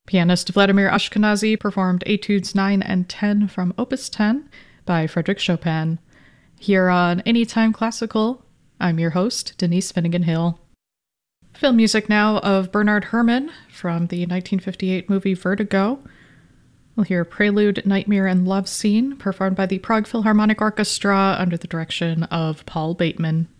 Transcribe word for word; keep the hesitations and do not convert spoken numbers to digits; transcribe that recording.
Pianist Vladimir Ashkenazy performed Etudes nine and ten from Opus ten by Frédéric Chopin. Here on Anytime Classical, I'm your host, Denise Finnegan Hill. Film music now of Bernard Herrmann from the nineteen fifty-eight movie Vertigo. We'll hear Prelude, Nightmare, and Love Scene performed by the Prague Philharmonic Orchestra under the direction of Paul Bateman.